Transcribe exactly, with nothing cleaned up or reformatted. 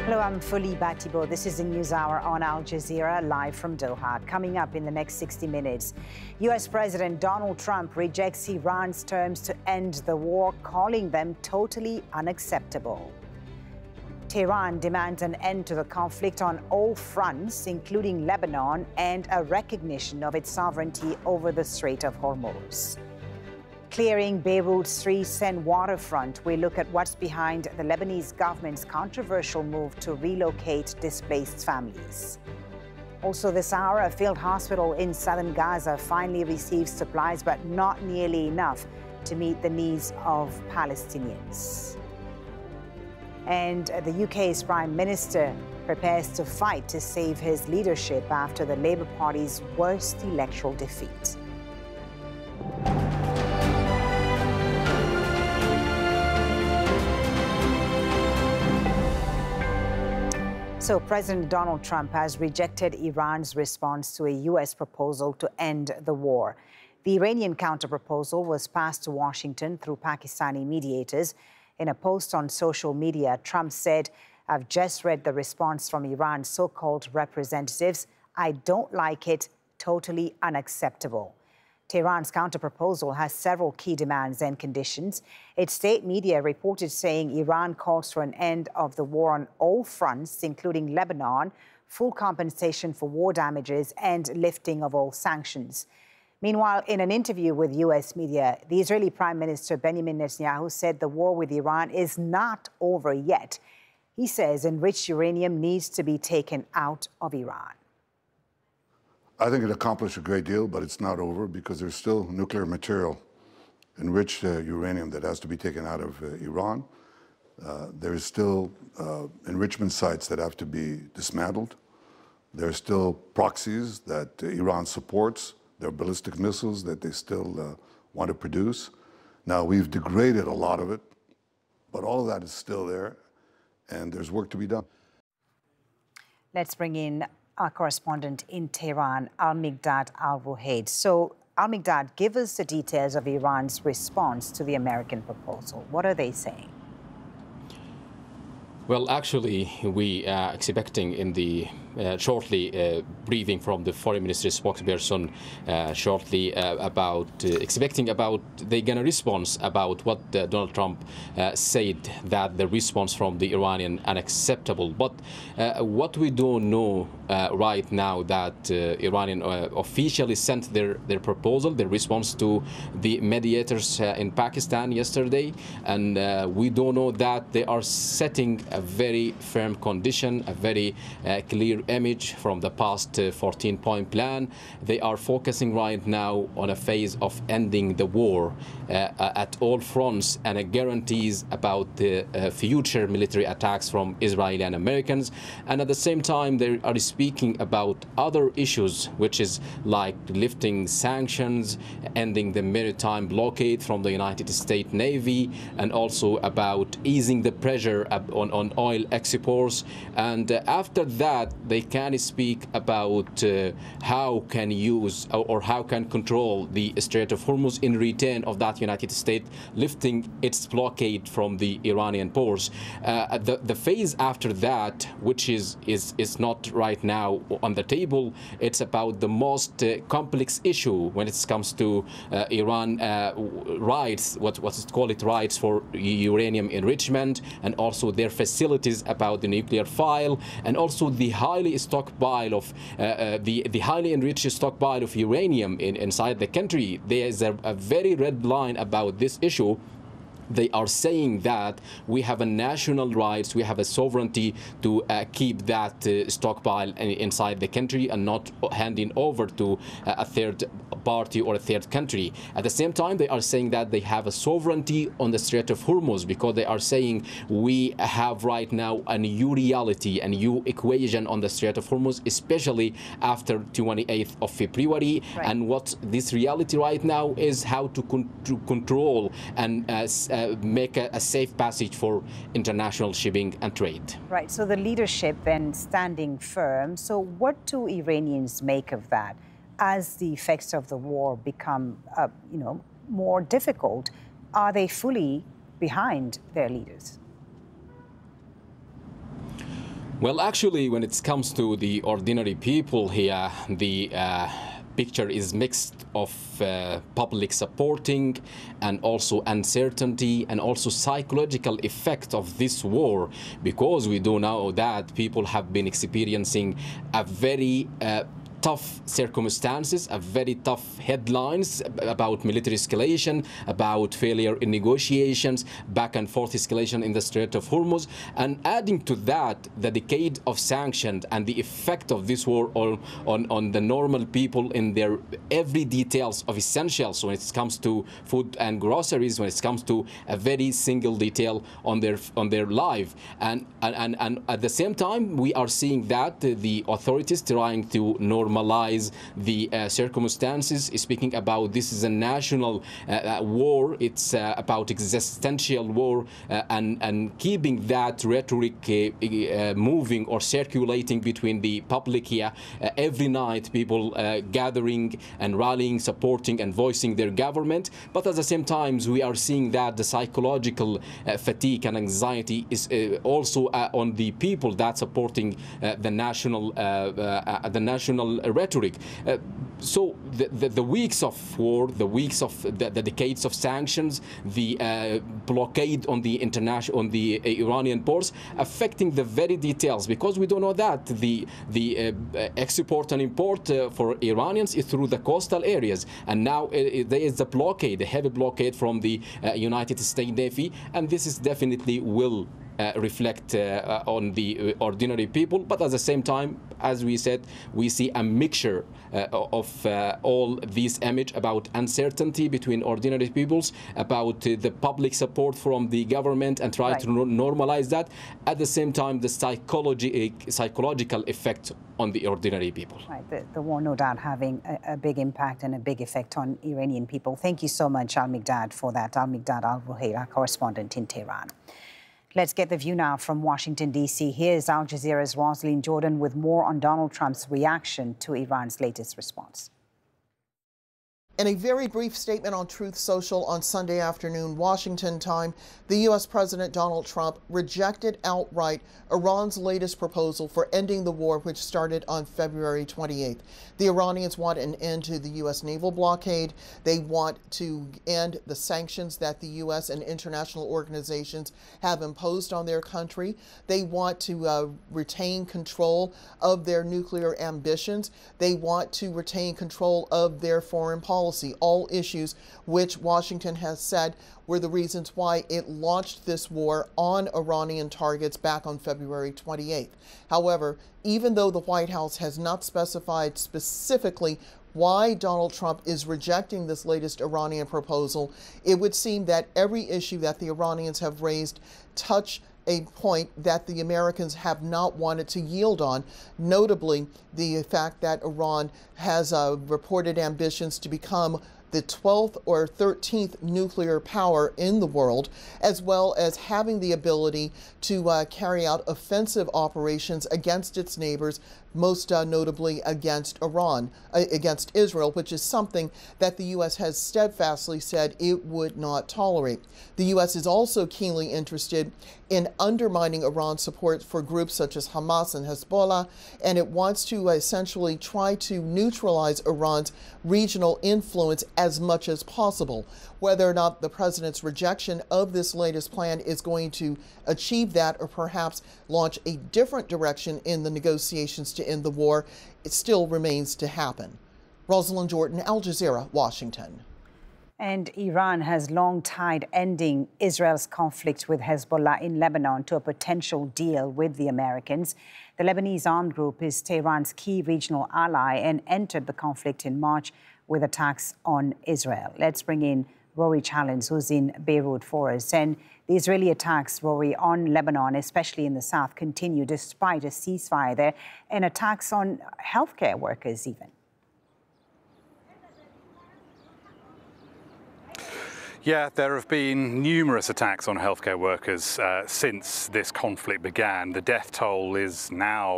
Hello, I'm Fuli Batibo. This is the News Hour on Al Jazeera, live from Doha. Coming up in the next sixty minutes, U S President Donald Trump rejects Iran's terms to end the war, calling them totally unacceptable. Tehran demands an end to the conflict on all fronts, including Lebanon, and a recognition of its sovereignty over the Strait of Hormuz. Clearing Beirut's Three Seine waterfront, we look at what's behind the Lebanese government's controversial move to relocate displaced families. Also this hour, a field hospital in southern Gaza finally receives supplies, but not nearly enough to meet the needs of Palestinians. And the U K's Prime Minister prepares to fight to save his leadership after the Labour Party's worst electoral defeat. So President Donald Trump has rejected Iran's response to a U S proposal to end the war. The Iranian counterproposal was passed to Washington through Pakistani mediators. In a post on social media, Trump said, "I've just read the response from Iran's so-called representatives. I don't like it. Totally unacceptable." Tehran's counterproposal has several key demands and conditions. Its state media reported saying Iran calls for an end of the war on all fronts, including Lebanon, full compensation for war damages, and lifting of all sanctions. Meanwhile, in an interview with U S media, the Israeli Prime Minister Benjamin Netanyahu said the war with Iran is not over yet. He says enriched uranium needs to be taken out of Iran. I think it accomplished a great deal, but it's not over because there's still nuclear material, enriched uh, uranium, that has to be taken out of uh, Iran. Uh, there's still uh, enrichment sites that have to be dismantled. There's still proxies that uh, Iran supports. There are ballistic missiles that they still uh, want to produce. Now, we've degraded a lot of it, but all of that is still there, and there's work to be done. Let's bring in our correspondent in Tehran, Al-Mikdad Al-Ruhaid. So, Al-Mikdad, give us the details of Iran's response to the American proposal. What are they saying? Well, actually, we are expecting in the uh, shortly uh, briefing from the foreign ministry spokesperson uh, shortly uh, about uh, expecting about they're gonna respond about what uh, Donald Trump uh, said, that the response from the Iranian unacceptable. But uh, what we don't know uh, right now, that uh, Iranian uh, officially sent their their proposal, their response to the mediators uh, in Pakistan yesterday, and uh, we don't know that they are setting a very firm condition, a very uh, clear image from the past fourteen point uh, plan. They are focusing right now on a phase of ending the war uh, at all fronts, and it guarantees about the uh, future military attacks from Israeli and Americans. And at the same time, they are speaking about other issues, which is like lifting sanctions, ending the maritime blockade from the United States Navy, and also about easing the pressure on, on oil exports. And uh, after that, they can speak about uh, how can use or, or how can control the Strait of Hormuz in return of that United States lifting its blockade from the Iranian ports. Uh, the, the phase after that, which is, is, is not right now on the table, it's about the most uh, complex issue when it comes to uh, Iran uh, rights, what, what's it called it, rights for uranium enrichment, and also their facilities about the nuclear file, and also the highly stockpile of uh, uh, the the highly enriched stockpile of uranium in, inside the country. There is a, a very red line about this issue. They are saying that we have a national rights, we have a sovereignty to uh, keep that uh, stockpile inside the country and not handing over to uh, a third party or a third country. At the same time, they are saying that they have a sovereignty on the Strait of Hormuz, because they are saying we have right now a new reality, a new equation on the Strait of Hormuz, especially after twenty-eighth of February. Right. And what this reality right now is how to, con to control and uh, Uh, make a, a safe passage for international shipping and trade. Right, so the leadership then standing firm. So what do Iranians make of that as the effects of the war become, uh, you know, more difficult? Are they fully behind their leaders? Well, actually, when it comes to the ordinary people here, the uh, picture is mixed of uh, public supporting and also uncertainty and also psychological effect of this war, because we do know that people have been experiencing a very uh, tough circumstances, a very tough headlines about military escalation, about failure in negotiations, back and forth escalation in the Strait of Hormuz, and adding to that the decade of sanctions and the effect of this war on, on, on the normal people in their every details of essentials when it comes to food and groceries, when it comes to a very single detail on their on their life. And, and, and at the same time, we are seeing that the authorities trying to normalize normalize the uh, circumstances, speaking about this is a national uh, war, it's uh, about existential war, uh, and, and keeping that rhetoric uh, uh, moving or circulating between the public here. Uh, every night people uh, gathering and rallying, supporting and voicing their government, but at the same time we are seeing that the psychological uh, fatigue and anxiety is uh, also uh, on the people that supporting uh, the national uh, uh, the national rhetoric. Uh, so the, the, the weeks of war, the weeks of the, the decades of sanctions, the uh, blockade on the international, on the uh, Iranian ports, affecting the very details, because we don't know that the the uh, export and import uh, for Iranians is through the coastal areas, and now uh, there is a blockade, a heavy blockade from the uh, United States Navy, and this is definitely will Uh, reflect uh, on the uh, ordinary people. But at the same time, as we said, we see a mixture uh, of uh, all these image about uncertainty between ordinary peoples, about uh, the public support from the government and try right. to no normalize that. At the same time, the psychology, uh, psychological effect on the ordinary people. Right, the, the war no doubt having a, a big impact and a big effect on Iranian people. Thank you so much, Al-Miqdad, for that. Al-Miqdad Al-Ruhair, correspondent in Tehran. Let's get the view now from Washington, D C. Here's Al Jazeera's Rosalyn Jordan with more on Donald Trump's reaction to Iran's latest response. In a very brief statement on Truth Social on Sunday afternoon, Washington time, the U S President Donald Trump rejected outright Iran's latest proposal for ending the war, which started on February twenty-eighth. The Iranians want an end to the U S naval blockade. They want to end the sanctions that the U S and international organizations have imposed on their country. They want to uh, retain control of their nuclear ambitions. They want to retain control of their foreign policy. All issues which Washington has said were the reasons why it launched this war on Iranian targets back on February twenty-eighth. However, even though the White House has not specified specifically why Donald Trump is rejecting this latest Iranian proposal, it would seem that every issue that the Iranians have raised touch a point that the Americans have not wanted to yield on, notably the fact that Iran has uh, reported ambitions to become the twelfth or thirteenth nuclear power in the world, as well as having the ability to uh, carry out offensive operations against its neighbors, most uh, notably against Iran, uh, against Israel, which is something that the U S has steadfastly said it would not tolerate. The U S is also keenly interested in undermining Iran's support for groups such as Hamas and Hezbollah, and it wants to essentially try to neutralize Iran's regional influence as much as possible. Whether or not the president's rejection of this latest plan is going to achieve that, or perhaps launch a different direction in the negotiations to end the war, it still remains to happen. Rosalyn Jordan, Al Jazeera, Washington. And Iran has long tied ending Israel's conflict with Hezbollah in Lebanon to a potential deal with the Americans. The Lebanese armed group is Tehran's key regional ally and entered the conflict in March with attacks on Israel. Let's bring in Rory Challens, who's in Beirut for us. And the Israeli attacks, Rory, on Lebanon, especially in the south, continue despite a ceasefire there, and attacks on healthcare workers even. Yeah, there have been numerous attacks on healthcare workers uh, since this conflict began. The death toll is now